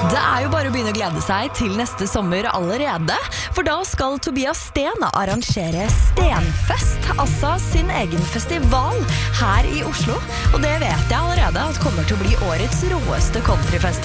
Det jo bare å begynne å glede seg til neste sommer allerede, for da skal Tobias Sten arrangere Stenfest, altså sin egen festival her i Oslo. Og det vet jeg allerede at kommer til å bli årets råeste countryfestival.